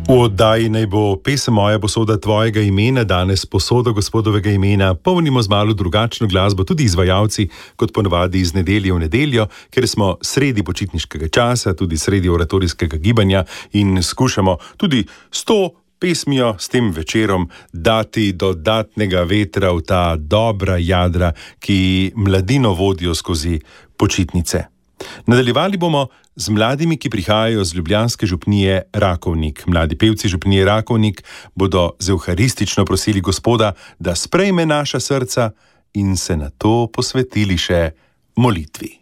V oddaji naj bo pesem Moja posoda tvojega imena, danes posodo gospodovega imena, polnimo z malo drugačno glasbo, tudi izvajalci, kot ponavadi iz nedelje v nedeljo, ker smo sredi počitniškega časa, tudi sredi oratorijskega gibanja in skušamo tudi s to pesmijo, s tem večerom dati dodatnega vetra v ta dobra jadra, ki mladino vodijo skozi počitnice. Nadaljevali bomo z mladimi, ki prihajajo z ljubljanske župnije Rakovnik. Mladi pevci župnije Rakovnik bodo z evharistično prosili Gospoda, da sprejme naša srca in se na to posvetili še molitvi.